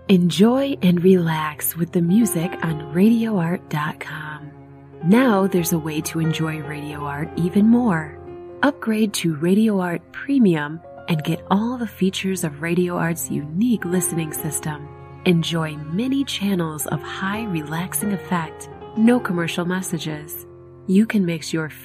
Enjoy and relax with the music on RadioArt.com. Now there's a way to enjoy Radio Art even more. Upgrade to Radio Art Premium and get all the features of Radio Art's unique listening system. Enjoy many channels of high relaxing effect, no commercial messages. You can mix your